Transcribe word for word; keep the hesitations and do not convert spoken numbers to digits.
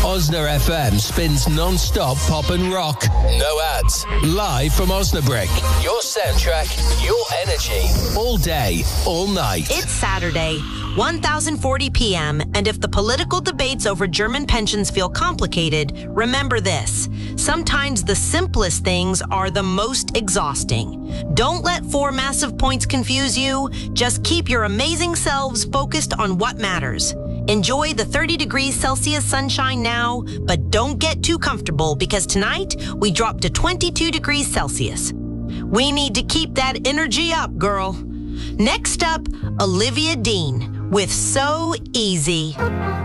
Osna F M spins non-stop pop and rock. No ads. Live from Osnabrück. Your soundtrack, your energy. All day, all night. It's Saturday, one thousand forty p.m., and if the political debates over German pensions feel complicated, remember this. Sometimes the simplest things are the most exhausting. Don't let four massive points confuse you. Just keep your amazing selves focused on what matters. Enjoy the thirty degrees Celsius sunshine now, but don't get too comfortable because tonight we drop to twenty-two degrees Celsius. We need to keep that energy up, girl. Next up, Olivia Dean with So Easy.